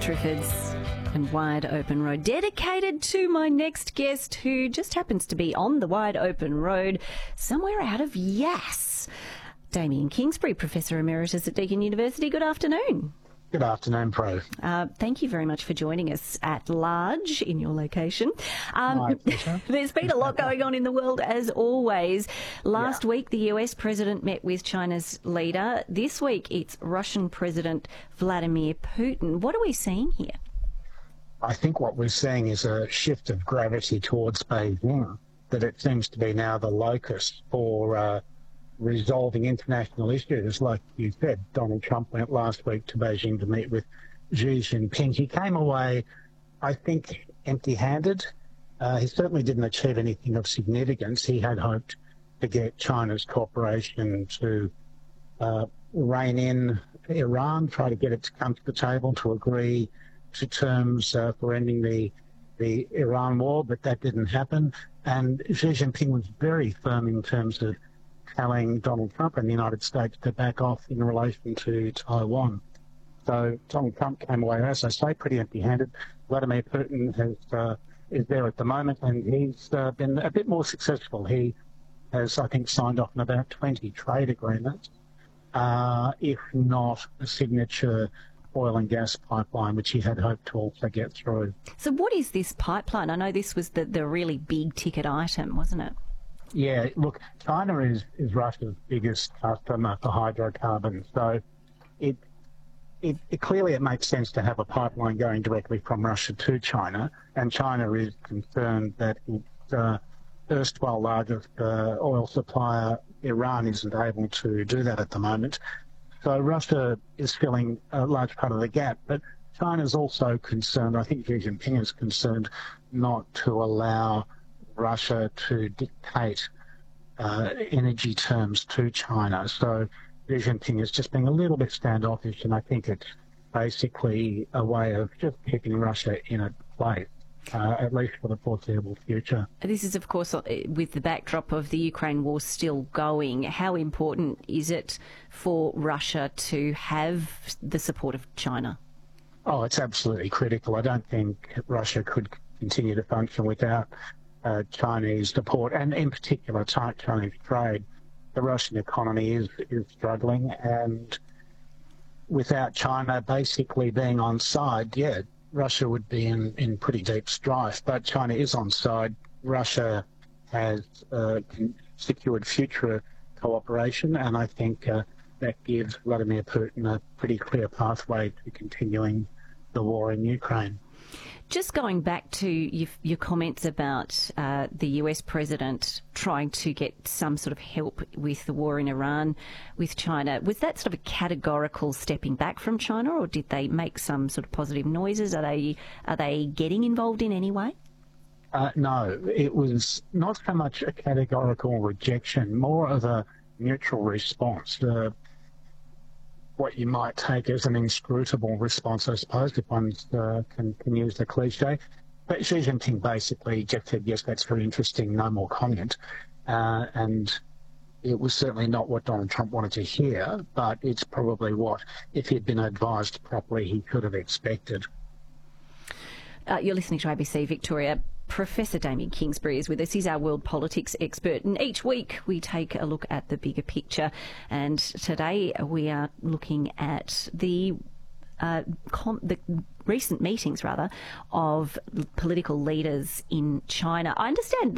Triffids and Wide Open Road, dedicated to my next guest who just happens to be on the Wide Open Road somewhere out of Yass. Damien Kingsbury, Professor Emeritus at Deakin University. Good afternoon. Good afternoon, Pro. Thank you very much for joining us at large in your location. My pleasure. There's been a lot going on in the world, as always. Last week, the US president met with China's leader. This week, it's Russian President Vladimir Putin. What are we seeing here? I think what we're seeing is a shift of gravity towards Beijing, that it seems to be now the locus for resolving international issues. Like you said, Donald Trump went last week to Beijing to meet with Xi Jinping. He came away, I think, empty-handed. He certainly didn't achieve anything of significance. He had hoped to get China's cooperation to rein in Iran, try to get it to come to the table to agree to terms for ending the Iran war, but that didn't happen. And Xi Jinping was very firm in terms of telling Donald Trump and the United States to back off in relation to Taiwan. So Donald Trump came away, as I say, pretty empty-handed. Vladimir Putin is there at the moment, and he's been a bit more successful. He has, I think, signed off on about 20 trade agreements, if not a signature oil and gas pipeline, which he had hoped to also get through. So what is this pipeline? I know this was the really big ticket item, wasn't it? Yeah, look, China is Russia's biggest customer for hydrocarbons, so it clearly it makes sense to have a pipeline going directly from Russia to China, and China is concerned that its erstwhile largest oil supplier, Iran, isn't able to do that at the moment. So Russia is filling a large part of the gap, but China's also concerned, I think Xi Jinping is concerned, not to allow Russia to dictate energy terms to China. So Xi Jinping is just being a little bit standoffish, and I think it's basically a way of just keeping Russia in its place, at least for the foreseeable future. This is, of course, with the backdrop of the Ukraine war still going. How important is it for Russia to have the support of China? Oh, it's absolutely critical. I don't think Russia could continue to function without Chinese support, and in particular Chinese trade. The Russian economy is struggling, and without China basically being on side, Russia would be in pretty deep strife. But China is on side. Russia has secured future cooperation, and I think that gives Vladimir Putin a pretty clear pathway to continuing the war in Ukraine. Just going back to your comments about the US president trying to get some sort of help with the war in Iran with China, was that sort of a categorical stepping back from China, or did they make some sort of positive noises? Are they getting involved in any way? No, it was not so much a categorical rejection, more of a neutral response. What you might take as an inscrutable response, I suppose, if one can use the cliche. But Xi Jinping basically just said, yes, that's very interesting, no more comment. And it was certainly not what Donald Trump wanted to hear, but it's probably what, if he'd been advised properly, he could have expected. You're listening to ABC Victoria. Professor Damien Kingsbury is with us. He's our world politics expert, and each week we take a look at the bigger picture. And today we are looking at the recent meetings, of political leaders in China. I understand